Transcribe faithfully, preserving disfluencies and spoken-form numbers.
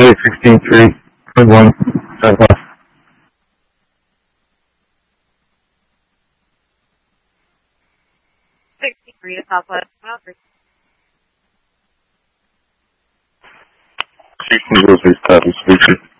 eight sixteen three point one Southwest. sixty-three to Southwest. sixteen zero six, copy, speaker.